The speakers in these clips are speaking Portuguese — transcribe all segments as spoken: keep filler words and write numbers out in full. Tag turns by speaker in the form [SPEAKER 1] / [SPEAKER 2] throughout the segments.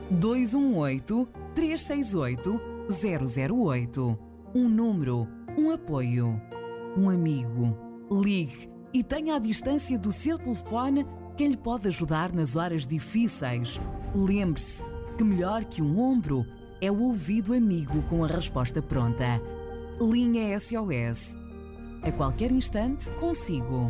[SPEAKER 1] dois um oito, três seis oito, zero zero oito. Um número, um apoio, um amigo. Ligue e tenha à distância do seu telefone quem lhe pode ajudar nas horas difíceis. Lembre-se que melhor que um ombro é o ouvido amigo com a resposta pronta. Linha S O S. A qualquer instante, consigo.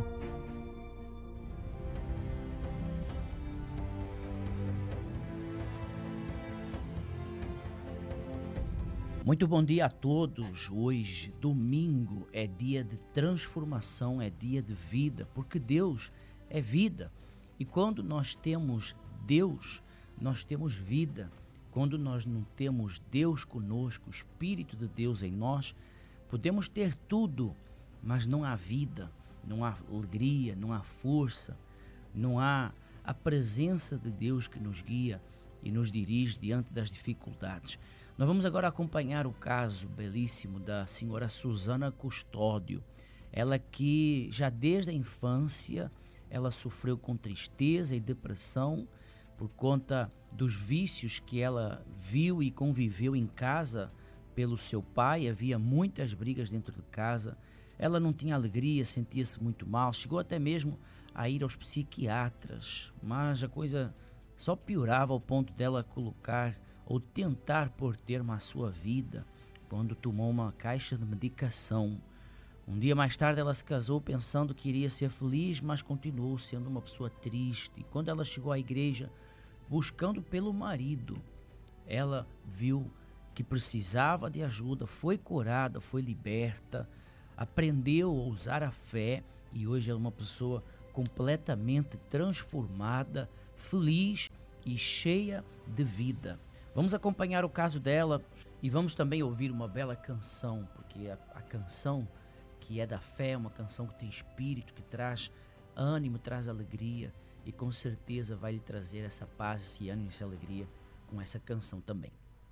[SPEAKER 2] Muito bom dia a todos. Hoje, domingo, é dia de transformação, é dia de vida, porque Deus é vida. E quando nós temos Deus, nós temos vida. Quando nós não temos Deus conosco, o Espírito de Deus em nós, podemos ter tudo, mas não há vida, não há alegria, não há força, não há a presença de Deus que nos guia e nos dirige diante das dificuldades. Nós vamos agora acompanhar o caso belíssimo da senhora Susana Custódio. Ela que já desde a infância, ela sofreu com tristeza e depressão por conta dos vícios que ela viu e conviveu em casa pelo seu pai. Havia muitas brigas dentro de casa. Ela não tinha alegria, sentia-se muito mal. Chegou até mesmo a ir aos psiquiatras, mas a coisa só piorava ao ponto dela colocar ou tentar pôr termo à sua vida quando tomou uma caixa de medicação. Um dia mais tarde ela se casou pensando que iria ser feliz, mas continuou sendo uma pessoa triste. E quando ela chegou à igreja buscando pelo marido, ela viu que precisava de ajuda, foi curada, foi liberta, aprendeu a usar a fé e hoje é uma pessoa completamente transformada, feliz e cheia de vida. Vamos acompanhar o caso dela e vamos também ouvir uma bela canção, porque a, a canção que é da fé é uma canção que tem espírito, que traz ânimo, traz alegria e com certeza vai lhe trazer essa paz, esse ânimo, essa alegria com essa canção também.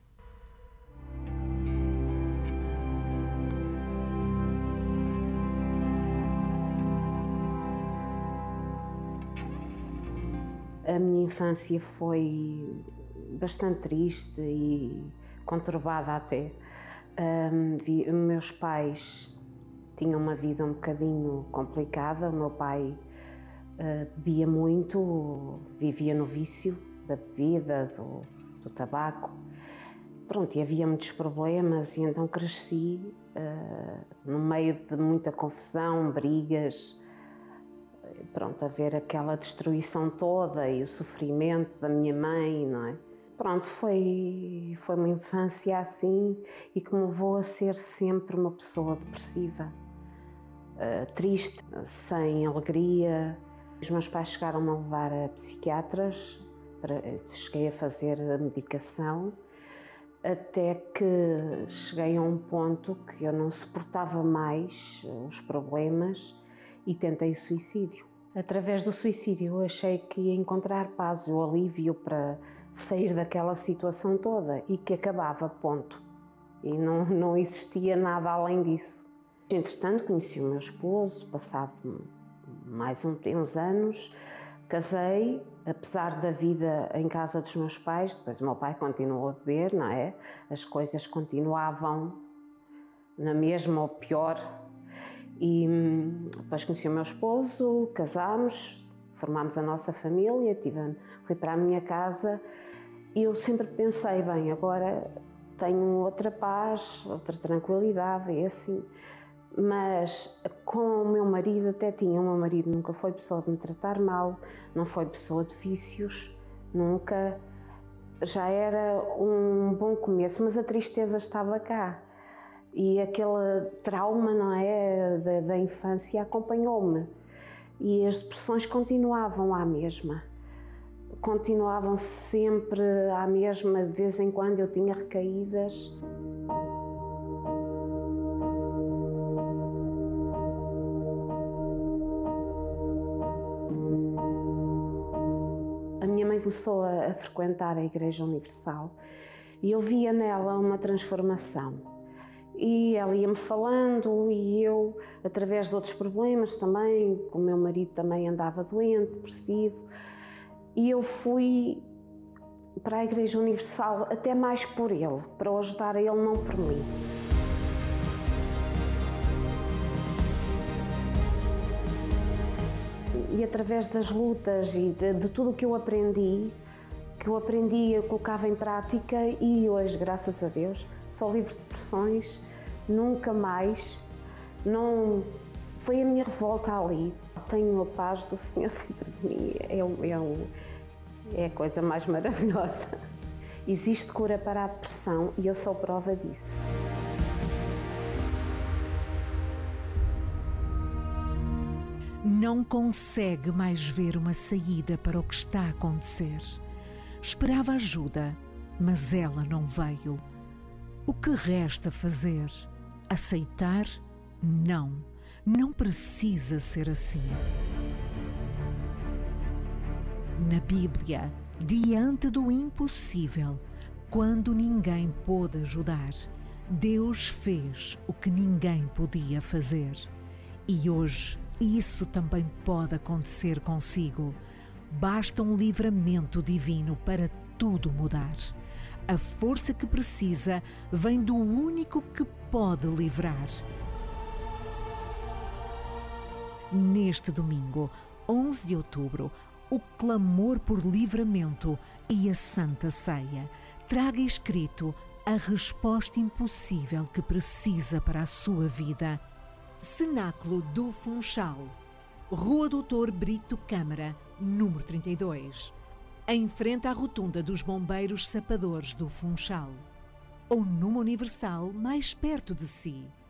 [SPEAKER 3] A minha infância foi bastante triste e conturbada até. Um, vi, meus pais tinham uma vida um bocadinho complicada. O meu pai uh, bebia muito, vivia no vício da bebida, do, do tabaco. Pronto, e havia muitos problemas e então cresci uh, no meio de muita confusão, brigas. Pronto, a ver aquela destruição toda e o sofrimento da minha mãe, não é? Pronto, foi, foi uma infância assim e que me levou a ser sempre uma pessoa depressiva, uh, triste, sem alegria. Os meus pais chegaram-me a levar a psiquiatras, para, cheguei a fazer a medicação, até que cheguei a um ponto que eu não suportava mais os problemas e tentei o suicídio. Através do suicídio eu achei que ia encontrar paz, o alívio para sair daquela situação toda e que acabava, ponto. E não, não existia nada além disso. Entretanto, conheci o meu esposo, passado mais um, uns anos, casei, apesar da vida em casa dos meus pais, depois o meu pai continuou a beber, não é? As coisas continuavam na mesma ou pior. E depois conheci o meu esposo, casámos, formámos a nossa família, tive, fui para a minha casa e eu sempre pensei, bem, agora tenho outra paz, outra tranquilidade, é assim. Mas com o meu marido até tinha, o meu marido nunca foi pessoa de me tratar mal, não foi pessoa de vícios, nunca, já era um bom começo, mas a tristeza estava cá. E aquele trauma, não é, da, da infância acompanhou-me. E as depressões continuavam à mesma. Continuavam sempre à mesma, de vez em quando eu tinha recaídas. A minha mãe começou a, a frequentar a Igreja Universal e eu via nela uma transformação. E ela ia-me falando e eu, através de outros problemas também, o meu marido também andava doente, depressivo, e eu fui para a Igreja Universal, até mais por ele, para o ajudar a ele, não por mim. E através das lutas e de, de tudo o que eu aprendi, que eu aprendi, eu colocava em prática e hoje, graças a Deus, sou livre de pressões, nunca mais, não, foi a minha revolta ali. Tenho a paz do Senhor dentro de mim, é, é, é a coisa mais maravilhosa. Existe cura para a depressão e eu sou prova disso.
[SPEAKER 4] Não consegue mais ver uma saída para o que está a acontecer. Esperava ajuda, mas ela não veio. O que resta fazer? Aceitar? Não, não precisa ser assim. Na Bíblia, diante do impossível, quando ninguém pôde ajudar, Deus fez o que ninguém podia fazer. E hoje, isso também pode acontecer consigo. Basta um livramento divino para tudo mudar. A força que precisa vem do único que pode livrar. Neste domingo, onze de outubro, o clamor por livramento e a Santa Ceia. Traga escrito a resposta impossível que precisa para a sua vida. Cenáculo do Funchal, Rua Doutor Brito Câmara, número trinta e dois, em frente à rotunda dos Bombeiros Sapadores do Funchal, ou numa Universal mais perto de si.